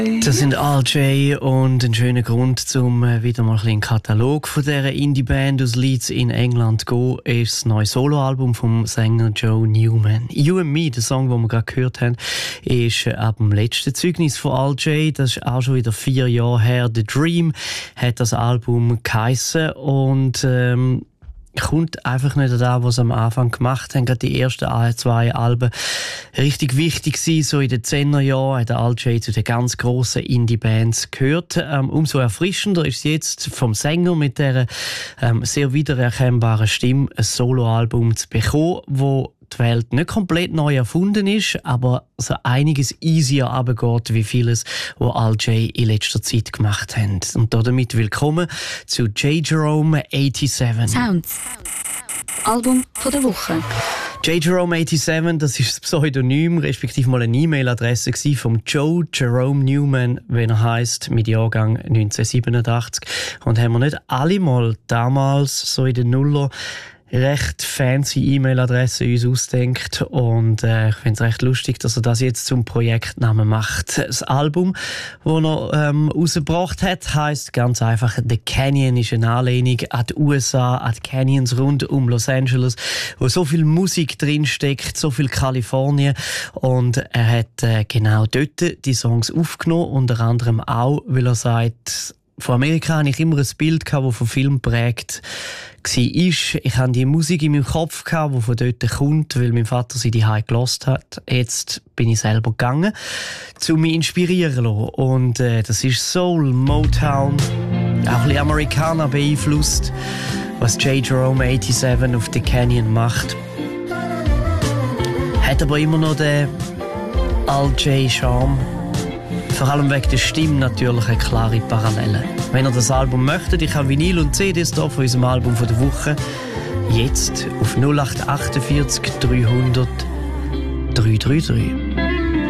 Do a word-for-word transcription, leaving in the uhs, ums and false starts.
Das sind Al Jay und ein schöner Grund, um wieder mal ein bisschen in den Katalog von dieser Indie-Band aus Leeds in England zu gehen, ist das neue Soloalbum vom Sänger Joe Newman. You and Me, der Song, den wir gerade gehört haben, ist ab dem letzten Zeugnis von Al Jay. Das ist auch schon wieder vier Jahre her. The Dream hat das Album geheissen und ähm, kommt einfach nicht an das, was sie am Anfang gemacht haben. Gerade die ersten zwei Alben richtig wichtig gewesen. So in den Zehnerjahren hat Al Jay zu den ganz grossen Indie-Bands gehört. Ähm, umso erfrischender ist es jetzt vom Sänger mit dieser ähm, sehr wiedererkennbaren Stimme ein Soloalbum zu bekommen, wo die Welt nicht komplett neu erfunden ist, aber so einiges easier runtergeht, wie vieles, was Al Jay in letzter Zeit gemacht hat. Und damit willkommen zu J. Jerome siebenundachtzig. Sounds. Album von der Woche. J. Jerome siebenundachtzig, das ist das Pseudonym, respektive mal eine E-Mail-Adresse von Joe Jerome Newman, wenn er heisst, mit Jahrgang neunzehnhundertsiebenundachtzig. Und haben wir nicht alle mal damals, so in den Nuller, recht fancy E-Mail-Adresse uns ausdenkt und äh, ich finde es recht lustig, dass er das jetzt zum Projektnamen macht. Das Album, das er ähm, rausgebracht hat, heisst ganz einfach The Canyon, ist eine Anlehnung an die U S A, an die Canyons rund um Los Angeles, wo so viel Musik drinsteckt, so viel Kalifornien, und er hat äh, genau dort die Songs aufgenommen, unter anderem auch, weil er sagt, von Amerika hatte ich immer ein Bild, das von Film geprägt war. Ich hatte die Musik in meinem Kopf, die von dort kommt, weil mein Vater sie daheim gehört hat. Jetzt bin ich selber gegangen, um mich inspirieren zu lassen. Und äh, das ist Soul, Motown, auch ein bisschen Amerikaner beeinflusst, was J. Jerome siebenundachtzig auf The Canyon macht. Hat aber immer noch den Al Jay-Charme. Vor allem wegen der Stimme natürlich eine klare Parallele. Wenn ihr das Album möchtet, ich habe Vinyl und C Ds hier von unserem Album von der Woche. Jetzt auf null acht acht vier dreihundert dreihundertdreiunddreißig.